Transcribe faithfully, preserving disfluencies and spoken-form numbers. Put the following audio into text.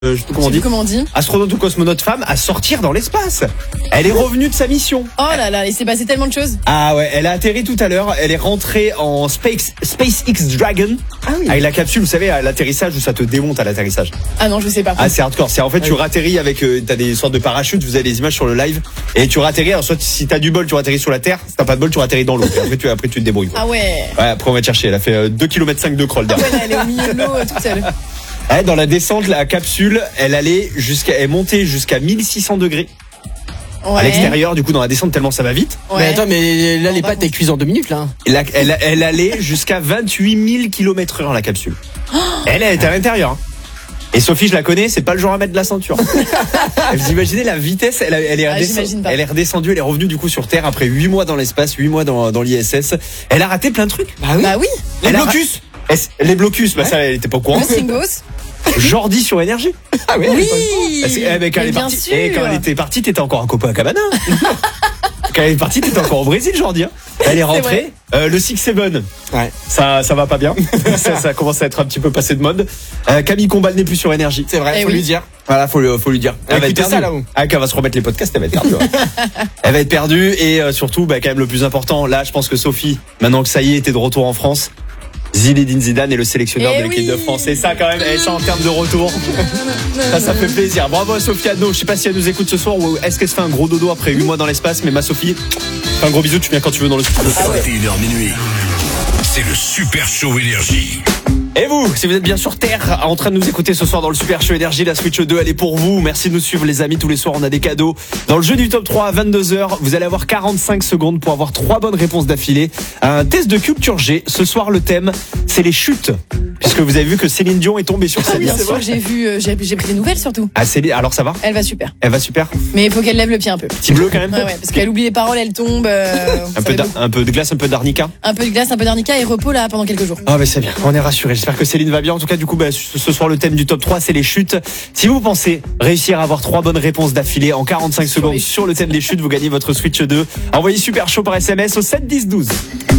Euh, je sais plus comment on dit. Comment on dit Astronaute ou cosmonaute femme à sortir dans l'espace. Elle est revenue de sa mission. Oh là là, il s'est passé tellement de choses. Ah ouais, elle a atterri tout à l'heure. Elle est rentrée en Space SpaceX Dragon. Ah oui. Avec la capsule, vous savez, à l'atterrissage où ça te démonte à l'atterrissage. Ah non, je sais pas. Ah, c'est hardcore. C'est en fait, Ah tu oui. ratterris avec, euh, t'as des sortes de parachutes. Vous avez des images sur le live et tu ratterris. Alors soit si t'as du bol, tu ratterris sur la terre. Si t'as pas de bol, tu ratterris dans l'eau. Et après, tu après tu te débrouilles. Quoi. Ah ouais. Ouais, après on va te chercher. Elle a fait euh, deux kilomètres cinq de crawl Ah derrière. ouais, là, elle est au milieu de l'eau euh, toute seule. Ouais, dans la descente, la capsule, elle allait jusqu'à, elle montait jusqu'à mille six cents degrés. Ouais. À l'extérieur, du coup, dans la descente, tellement ça va vite. Ouais. Mais attends, mais là, les par pâtes, elles cuisent en deux minutes, là. Et là, elle, elle allait jusqu'à vingt-huit mille kilomètres heure, la capsule. Elle, elle était à l'intérieur. hein. Et Sophie, je la connais, c'est pas le genre à mettre de la ceinture. Vous imaginez la vitesse, elle, elle, est Ah, redescendue, j'imagine pas. elle est redescendue, elle est revenue du coup sur Terre après huit mois dans l'espace, huit mois dans, dans l'I S S. Elle a raté plein de trucs. Bah oui. Bah oui. Les Elle a ra- blocus. Est-ce- Les blocus, bah ça, elle était pas au courant. Le Stringos. Jordi sur énergie. Ah oui. Oui. Ah, c'est- eh, mais quand, Mais elle est bien partie, sûr. eh, quand elle était partie, t'étais encore à Copacabana. Quand elle est partie, t'étais encore au Brésil, Jordi. hein. Elle est rentrée. Euh, le Six Seven. Ouais. Ça, ça va pas bien. ça, ça commence à être un petit peu passé de mode. Euh, Camille Combal n'est plus sur énergie. C'est vrai, Eh faut oui. lui dire. Voilà, faut, le- faut lui dire. Elle va être Écoutez perdue. ça, là-haut. Ah, quand elle va se remettre les podcasts, elle va être perdue. hein. Elle va être perdue et euh, surtout, bah, quand même le plus important, là, je pense que Sophie, maintenant que ça y est, était de retour en France, Zinedine Zidane est le sélectionneur Eh de l'équipe oui. de France. Et ça, quand même, et ça en termes de retour, ça, ça fait plaisir. Bravo à Sophie Adno. Je sais pas si elle nous écoute ce soir ou est-ce qu'elle se fait un gros dodo après huit mois dans l'espace, mais ma Sophie, fais un gros bisou, tu viens quand tu veux dans le studio. vingt et une heures minuit. C'est le Super Show Énergie. Et vous, si vous êtes bien sur Terre, en train de nous écouter ce soir dans le Super Show Énergie, la Switch deux, elle est pour vous. Merci de nous suivre les amis, tous les soirs on a des cadeaux. Dans le jeu du top trois à vingt-deux heures, vous allez avoir quarante-cinq secondes pour avoir trois bonnes réponses d'affilée. Un test de culture G. Ce soir le thème, c'est les chutes. Puisque vous avez vu que Céline Dion est tombée sur Ah, scène. bien sûr, j'ai vu, euh, j'ai j'ai pris des nouvelles surtout. Ah Céline, alors ça va? Elle va super. Elle va super? Mais il faut qu'elle lève le pied un peu. Petit bleu quand même? Ouais, ouais, parce qu'elle oublie les paroles, elle tombe. euh, Un ça peu, va d'ar- beaucoup. un peu de glace, un peu d'arnica. Un peu de glace, un peu d'arnica et repos là pendant quelques jours. Ah mais c'est bien, on est rassurés. J'espère que Céline va bien. En tout cas, du coup, bah, ce ce soir le thème du top trois, c'est les chutes. Si vous pensez réussir à avoir trois bonnes réponses d'affilée en quarante-cinq Sur secondes les sur le thème des chutes, vous gagnez votre Switch deux. Envoyez Super Show par S M S au sept dix douze.